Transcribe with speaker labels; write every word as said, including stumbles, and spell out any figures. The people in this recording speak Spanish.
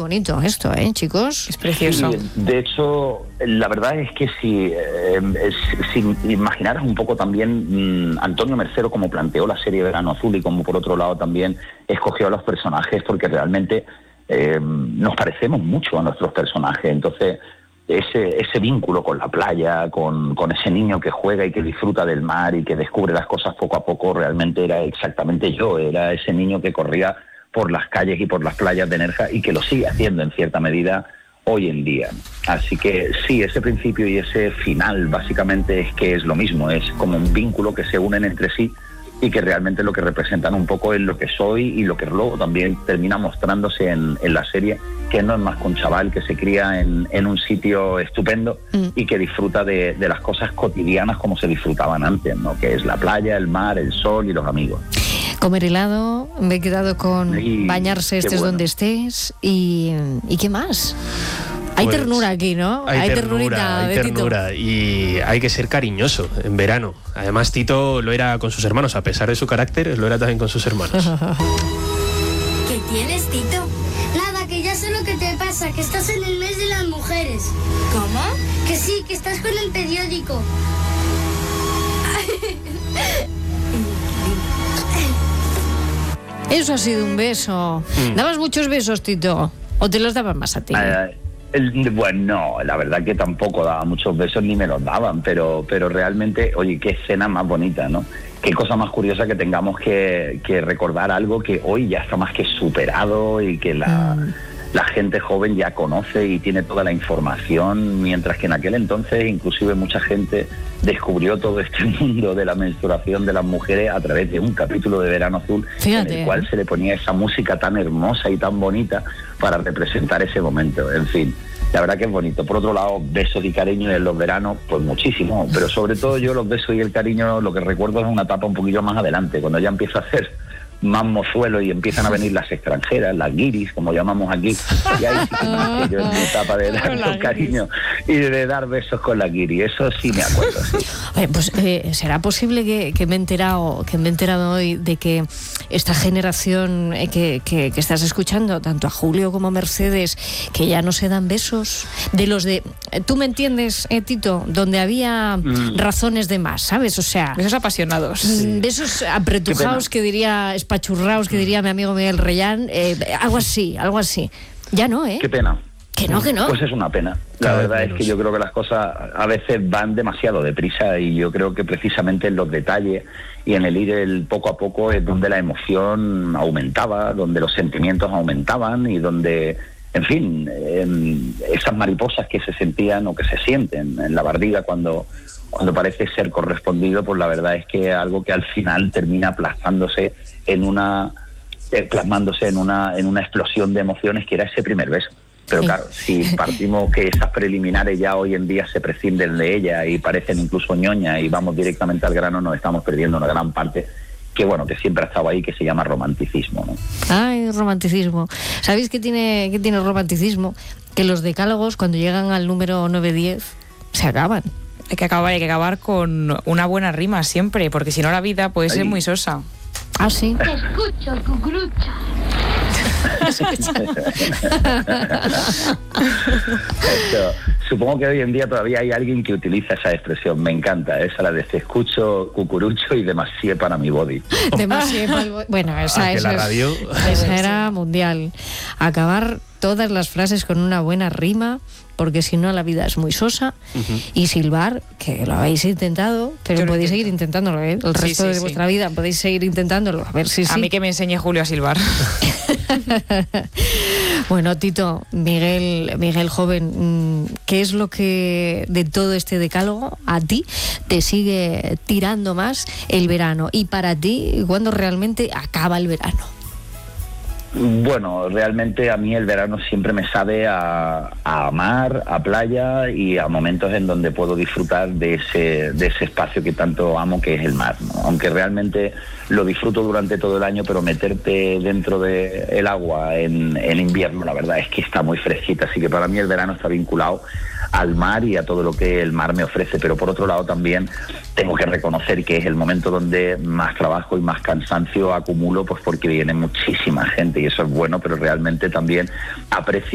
Speaker 1: bonito esto, ¿eh, chicos?
Speaker 2: Es precioso.
Speaker 3: Sí, de hecho, la verdad es que si, eh, si imaginaras un poco también mmm, Antonio Mercero como planteó la serie Verano Azul y como por otro lado también escogió a los personajes porque realmente eh, nos parecemos mucho a nuestros personajes, entonces ese ese vínculo con la playa, con, con ese niño que juega y que disfruta del mar y que descubre las cosas poco a poco, realmente era exactamente yo, era ese niño que corría por las calles y por las playas de Nerja y que lo sigue haciendo en cierta medida hoy en día. Así que sí, ese principio y ese final básicamente es que es lo mismo, es como un vínculo que se unen entre sí y que realmente lo que representan un poco es lo que soy y lo que luego también termina mostrándose en, en la serie, que no es más que un chaval que se cría en, en un sitio estupendo mm. y que disfruta de, de las cosas cotidianas como se disfrutaban antes, ¿no? Que es la playa, el mar, el sol y los amigos.
Speaker 1: Comer helado, me he quedado con y, bañarse estés bueno. donde estés y, y ¿qué más? Hay pues, ternura aquí, ¿no?
Speaker 4: Hay, hay
Speaker 1: ternurita,
Speaker 4: hay ternura y hay que ser cariñoso en verano. Además, Tito lo era con sus hermanos, a pesar de su carácter, lo era también con sus hermanos.
Speaker 5: ¿Qué tienes, Tito? Nada, que ya sé lo que te pasa, que estás en el mes de las mujeres. ¿Cómo? Que sí, que estás con el periódico.
Speaker 1: Eso ha sido un beso. Mm. ¿Dabas muchos besos, Tito? ¿O te los daban más a ti?
Speaker 3: Eh, el, bueno, no, la verdad que tampoco daba muchos besos ni me los daban, pero, pero realmente, oye, qué escena más bonita, ¿no? Qué cosa más curiosa que tengamos que, que recordar algo que hoy ya está más que superado y que la, mm. la gente joven ya conoce y tiene toda la información, mientras que en aquel entonces inclusive mucha gente descubrió todo este mundo de la menstruación de las mujeres a través de un capítulo de Verano Azul. Fíjate. En el cual se le ponía esa música tan hermosa y tan bonita para representar ese momento. En fin, la verdad que es bonito. Por otro lado, besos y cariño en los veranos, pues muchísimo, pero sobre todo yo los besos y el cariño lo que recuerdo es una etapa un poquillo más adelante, cuando ya empieza a hacer más mozuelo y empiezan a venir las extranjeras, las guiris, como llamamos aquí, y ahí sí que más que yo en mi etapa de dar los cariños y de dar besos con la guiri, eso sí me acuerdo, sí.
Speaker 1: Oye, pues eh, será posible que, que me he enterado, que me he enterado hoy de que esta generación eh, que, que, que estás escuchando, tanto a Julio como a Mercedes, que ya no se dan besos, de los de, tú me entiendes, eh, Tito, donde había mm. razones de más, ¿sabes? O sea,
Speaker 2: besos apasionados,
Speaker 1: sí. besos apretujados, que diría espachurraos, que diría mi amigo Miguel Reyán, eh, algo así, algo así. Ya no, ¿eh?
Speaker 3: Qué pena.
Speaker 1: Que no, que no.
Speaker 3: Pues es una pena. La Cada verdad menos. Es que yo creo que las cosas a veces van demasiado deprisa y yo creo que precisamente en los detalles y en el ir el poco a poco es donde la emoción aumentaba, donde los sentimientos aumentaban y donde, en fin, eh, esas mariposas que se sentían o que se sienten en la barriga cuando... cuando parece ser correspondido, pues la verdad es que algo que al final termina aplastándose en una, eh, plasmándose en una, en una explosión de emociones que era ese primer beso. Pero claro, si partimos que esas preliminares ya hoy en día se prescinden de ellas y parecen incluso ñoñas y vamos directamente al grano, nos estamos perdiendo una gran parte que bueno, que siempre ha estado ahí, que se llama romanticismo, ¿no?
Speaker 1: Ay, romanticismo. ¿Sabéis qué tiene, qué tiene el romanticismo? Que los decálogos, cuando llegan al número nueve diez, se acaban.
Speaker 2: Hay que acabar, hay que acabar con una buena rima siempre, porque si no la vida puede ser Ay. muy sosa.
Speaker 1: Ah, sí.
Speaker 5: Te escucho, cucurucha.
Speaker 3: Esto, supongo que hoy en día todavía hay alguien que utiliza esa expresión. Me encanta, esa la de te escucho, cucurucho y demasié para mi body.
Speaker 1: Demasié para el body. Bueno, esa, esa,
Speaker 4: la radio.
Speaker 1: esa era mundial. Acabar todas las frases con una buena rima, porque si no la vida es muy sosa. Uh-huh. Y silbar, que lo habéis intentado, pero Yo podéis seguir intentándolo, ¿eh? El resto sí, sí, de sí. vuestra vida podéis seguir intentándolo. A ver si
Speaker 2: A
Speaker 1: sí.
Speaker 2: mí que me enseñe Julio a silbar.
Speaker 1: Bueno, Tito, Miguel, Miguel joven, ¿qué es lo que de todo este decálogo a ti te sigue tirando más el verano? Y para ti, ¿cuándo realmente acaba el verano?
Speaker 3: Bueno, realmente a mí el verano siempre me sabe a, a mar, a playa y a momentos en donde puedo disfrutar de ese, de ese espacio que tanto amo, que es el mar, ¿no? Aunque realmente lo disfruto durante todo el año, pero meterte dentro del agua en, en invierno, la verdad es que está muy fresquita, así que para mí el verano está vinculado al mar y a todo lo que el mar me ofrece, pero por otro lado también tengo que reconocer que es el momento donde más trabajo y más cansancio acumulo, pues porque viene muchísima gente y eso es bueno, pero realmente también aprecio